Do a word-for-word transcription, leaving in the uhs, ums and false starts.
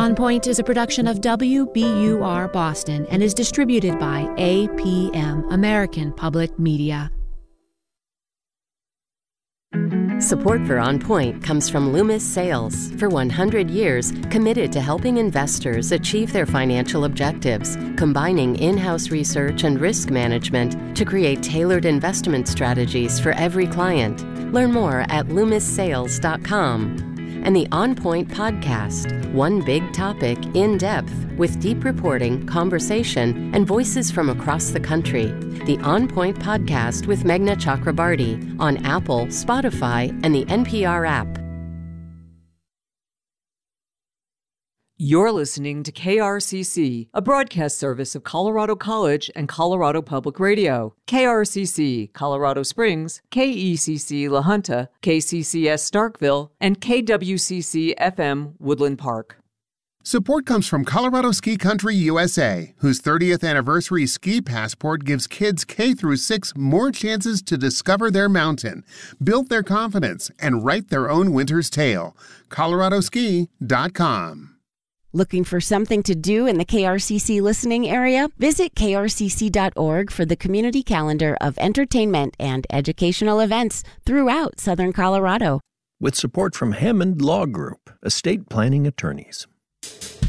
On Point is a production of W B U R Boston and is distributed by A P M, American Public Media. Support for On Point comes from Loomis Sales. For one hundred years, committed to helping investors achieve their financial objectives, combining in-house research and risk management to create tailored investment strategies for every client. Learn more at loomis sales dot com. And the On Point podcast, one big topic in depth with deep reporting, conversation, and voices from across the country. The On Point podcast with Meghna Chakrabarty on Apple, Spotify, and the N P R app. You're listening to K R C C, a broadcast service of Colorado College and Colorado Public Radio. K R C C, Colorado Springs, K E C C La Junta, K C C S Starkville, and K W C C F M Woodland Park. Support comes from Colorado Ski Country U S A, whose thirtieth anniversary ski passport gives kids K through six more chances to discover their mountain, build their confidence, and write their own winter's tale. colorado ski dot com. Looking for something to do in the K R C C listening area? Visit K R C C dot org for the community calendar of entertainment and educational events throughout Southern Colorado. With support from Hammond Law Group, estate planning attorneys.